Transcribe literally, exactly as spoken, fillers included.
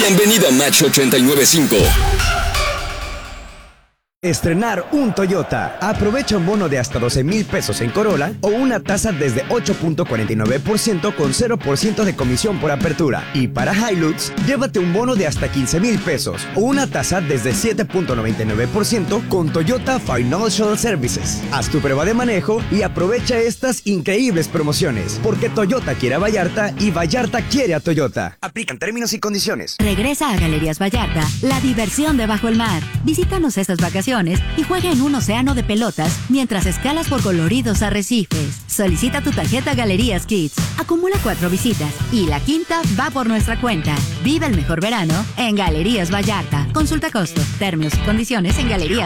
Bienvenido a Match ochenta y nueve punto cinco. Estrenar un Toyota. Aprovecha un bono de hasta doce mil pesos en Corolla o una tasa desde ocho punto cuarenta y nueve por ciento con cero por ciento de comisión por apertura. Y para Hilux, llévate un bono de hasta quince mil pesos o una tasa desde siete punto noventa y nueve por ciento con Toyota Financial Services. Haz tu prueba de manejo y aprovecha estas increíbles promociones, porque Toyota quiere a Vallarta y Vallarta quiere a Toyota. Aplican términos y condiciones. Regresa a Galerías Vallarta, la diversión de bajo el mar. Visítanos estas vacaciones y juega en un océano de pelotas mientras escalas por coloridos arrecifes. Solicita tu tarjeta Galerías Kids. Acumula cuatro visitas y la quinta va por nuestra cuenta. Vive el mejor verano en Galerías Vallarta. Consulta costo, términos y condiciones en galerías.